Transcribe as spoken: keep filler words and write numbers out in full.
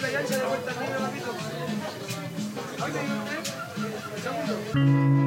ya se da vuelta al medio, papito. ¿Dónde vive usted? ¿El segundo?